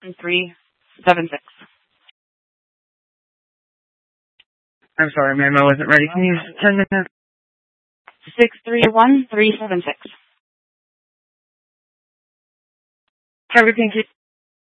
631-376. I'm sorry, ma'am, I wasn't ready. Can you send me that? 631-376. Trevor, thank you.